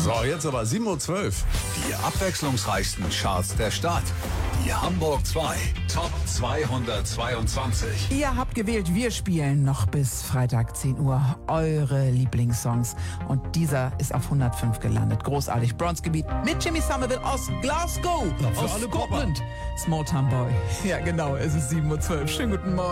So, jetzt aber 7:12 Uhr. Die abwechslungsreichsten Charts der Stadt. Die Hamburg 2 Top 222. Ihr habt gewählt, wir spielen noch bis Freitag 10 Uhr eure Lieblingssongs. Und dieser ist auf 105 gelandet. Großartig. Bronzegebiet mit Jimmy Somerville aus Glasgow, für aus alle Scotland. Small Town Boy. Ja, genau, es ist 7:12 Uhr. Schönen guten Morgen.